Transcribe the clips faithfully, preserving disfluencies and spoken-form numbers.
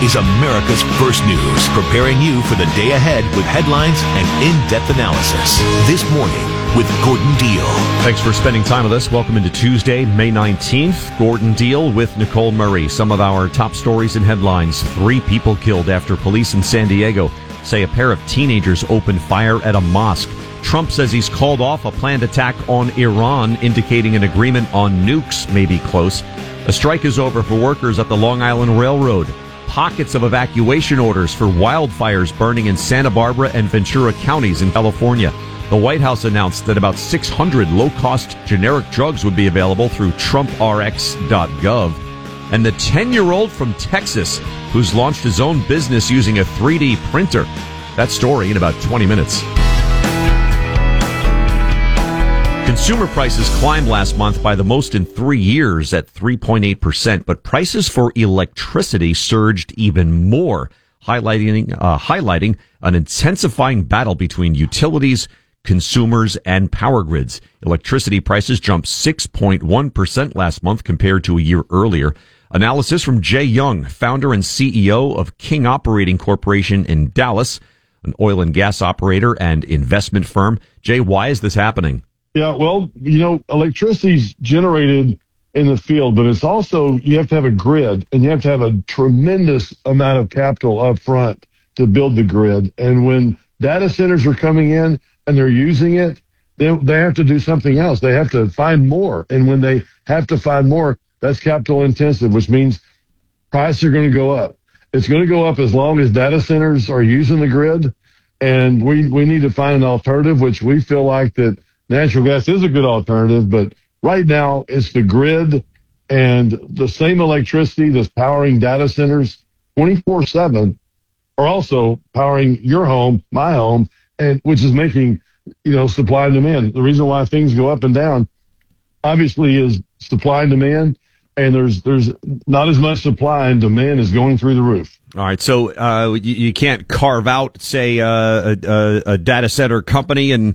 is America's First News, preparing you for the day ahead with headlines and in-depth analysis. This morning with Gordon Deal. Thanks for spending time with us. Welcome into Tuesday, May nineteenth. Gordon Deal with Nicole Murray. Some of our top stories and headlines. Three people killed after police in San Diego say a pair of teenagers opened fire at a mosque. Trump says he's called off a planned attack on Iran, indicating an agreement on nukes may be close. A strike is over for workers at the Long Island Railroad. Pockets of evacuation orders for wildfires burning in Santa Barbara and Ventura counties in California. The White House announced that about six hundred low-cost generic drugs would be available through Trump R X dot gov. And the ten-year-old from Texas who's launched his own business using a three D printer. That story in about twenty minutes. Consumer prices climbed last month by the most in three years at three point eight percent, but prices for electricity surged even more, highlighting uh, highlighting an intensifying battle between utilities, consumers, and power grids. Electricity prices jumped six point one percent last month compared to a year earlier. Analysis from Jay Young, founder and C E O of King Operating Corporation in Dallas, an oil and gas operator and investment firm. Jay, why is this happening? Yeah, well, you know, electricity's generated in the field, but it's also, you have to have a grid, and you have to have a tremendous amount of capital up front to build the grid. And when data centers are coming in and they're using it, they, they have to do something else. They have to find more. And when they have to find more, that's capital intensive, which means prices are going to go up. It's going to go up as long as data centers are using the grid. And we, we need to find an alternative, which we feel like that natural gas is a good alternative, but right now it's the grid and the same electricity that's powering data centers twenty-four seven are also powering your home, my home, and which is making, you know, supply and demand. The reason why things go up and down obviously is supply and demand, and there's there's not as much supply and demand is going through the roof. All right, so uh, you, you can't carve out, say, uh, a, a data center company and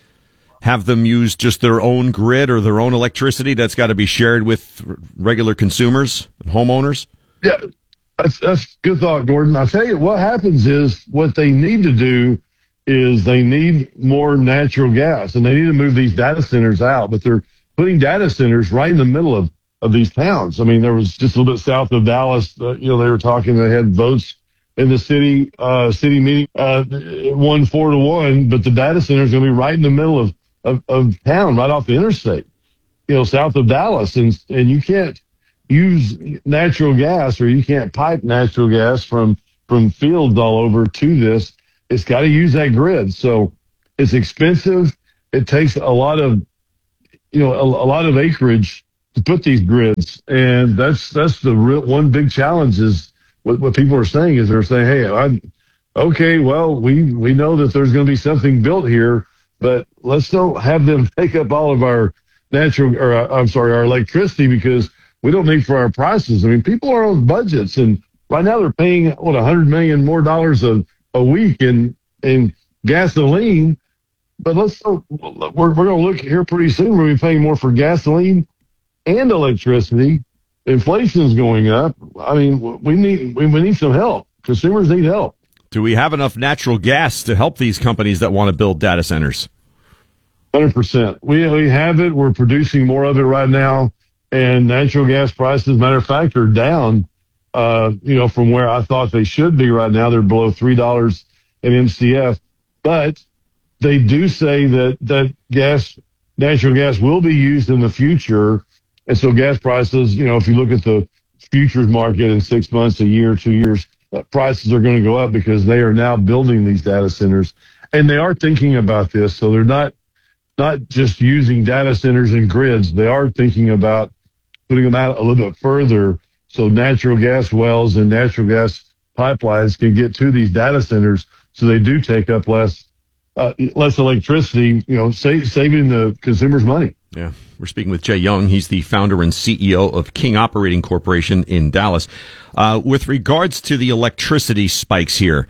have them use just their own grid or their own electricity that's got to be shared with regular consumers and homeowners? Yeah, that's, that's a good thought, Gordon. I'll tell you, what happens is what they need to do is they need more natural gas, and they need to move these data centers out, but they're putting data centers right in the middle of, of these towns. I mean, there was just a little bit south of Dallas, uh, you know, they were talking, they had votes in the city, uh, city meeting, uh, one four to one, but the data center is going to be right in the middle of Of, of town, right off the interstate, you know, south of Dallas. And, and you can't use natural gas, or you can't pipe natural gas from, from fields all over to this. It's got to use that grid. So it's expensive. It takes a lot of, you know, a, a lot of acreage to put these grids. And that's, that's the real one big challenge is what, what people are saying is they're saying, hey, I'm okay. Well, we, we know that there's going to be something built here, but let's don't have them take up all of our natural, or uh, I'm sorry, our electricity, because we don't need for our prices. I mean, people are on budgets, and right now they're paying what a hundred million more dollars a, a week in in gasoline. But let's don't, we're we're going to look here pretty soon. We're going to be paying more for gasoline and electricity. Inflation's going up. I mean, we need we, we need some help. Consumers need help. Do we have enough natural gas to help these companies that want to build data centers? one hundred percent. We, we have it. We're producing more of it right now. And natural gas prices, matter of fact, are down, uh, you know, from where I thought they should be right now. They're below three dollars an M C F. But they do say that, that gas, natural gas will be used in the future. And so gas prices, you know, if you look at the futures market in six months, a year, two years, uh, prices are going to go up because they are now building these data centers. And they are thinking about this. So they're not, not just using data centers and grids. They are thinking about putting them out a little bit further so natural gas wells and natural gas pipelines can get to these data centers so they do take up less uh, less electricity, you know, save, saving the consumers money. Yeah. We're speaking with Jay Young. He's the founder and C E O of King Operating Corporation in Dallas. Uh, with regards to the electricity spikes here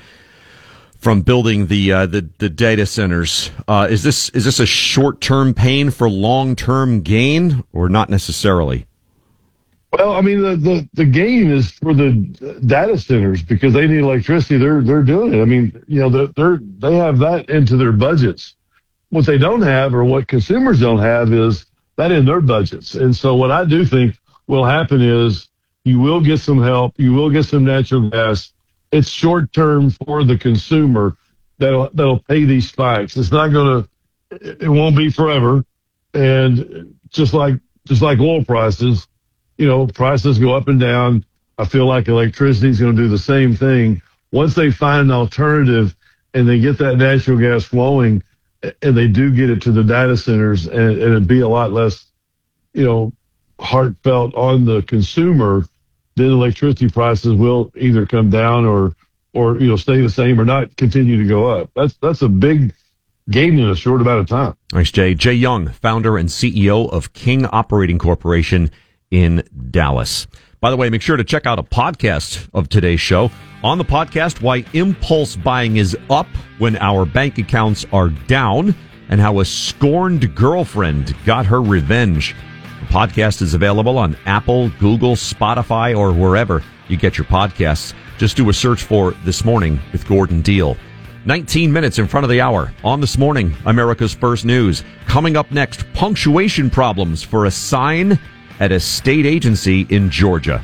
from building the uh, the, the data centers, uh, is this is this a short-term pain for long-term gain, or not necessarily? Well, I mean, the, the, the gain is for the data centers because they need electricity. They're they're doing it. I mean, you know, they're, they're they have that into their budgets. What they don't have, or what consumers don't have, is that in their budgets. And so, what I do think will happen is you will get some help. You will get some natural gas. It's short term for the consumer that'll that'll pay these spikes. It's not going to. It won't be forever. And just like just like oil prices. You know, prices go up and down. I feel like electricity is going to do the same thing. Once they find an alternative and they get that natural gas flowing and they do get it to the data centers, and, and it'd be a lot less, you know, heartfelt on the consumer, then electricity prices will either come down or, or, you know, stay the same or not continue to go up. That's, that's a big gain in a short amount of time. Thanks, Jay. Jay Young, founder and C E O of King Operating Corporation in Dallas. By the way, make sure to check out a podcast of today's show. On the podcast, why impulse buying is up when our bank accounts are down, and how a scorned girlfriend got her revenge. The podcast is available on Apple, Google, Spotify, or wherever you get your podcasts. Just do a search for This Morning with Gordon Deal. nineteen minutes in front of the hour on This Morning, America's First News. Coming up next, punctuation problems for a sign at a state agency in Georgia.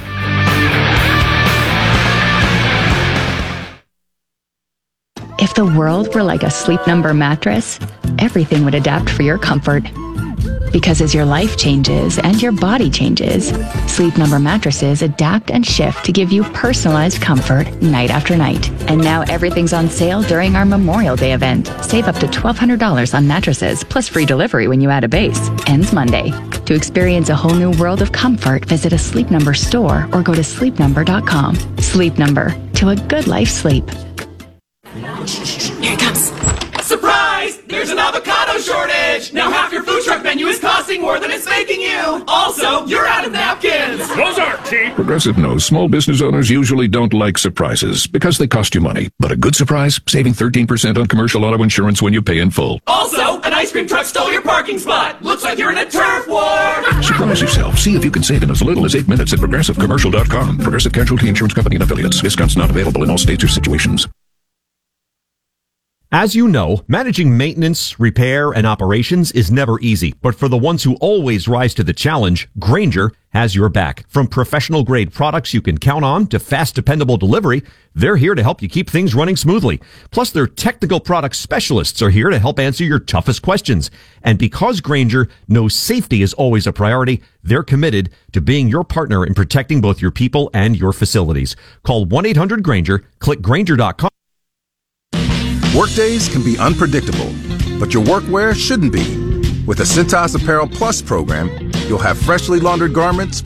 If the world were like a Sleep Number mattress, everything would adapt for your comfort. Because as your life changes and your body changes, Sleep Number mattresses adapt and shift to give you personalized comfort night after night. And now everything's on sale during our Memorial Day event. Save up to twelve hundred dollars on mattresses, plus free delivery when you add a base. Ends Monday. To experience a whole new world of comfort, visit a Sleep Number store or go to sleep number dot com. Sleep Number. To a good life sleep. Here it comes. Surprise! There's an avocado shortage! Now half your food truck menu is costing more than it's making you! Also, you're out of napkins! Those aren't cheap! Progressive knows small business owners usually don't like surprises because they cost you money. But a good surprise, saving thirteen percent on commercial auto insurance when you pay in full. Also, an ice cream truck stole your parking spot! Looks like you're in a turf war! Surprise yourself. See if you can save in as little as eight minutes at progressive commercial dot com. Progressive Casualty Insurance Company and affiliates. Discounts not available in all states or situations. As you know, managing maintenance, repair, and operations is never easy. But for the ones who always rise to the challenge, Grainger has your back. From professional-grade products you can count on to fast, dependable delivery, they're here to help you keep things running smoothly. Plus, their technical product specialists are here to help answer your toughest questions. And because Grainger knows safety is always a priority, they're committed to being your partner in protecting both your people and your facilities. Call one eight hundred Grainger, click Grainger dot com. Workdays can be unpredictable, but your workwear shouldn't be. With the Cintas Apparel Plus program, you'll have freshly laundered garments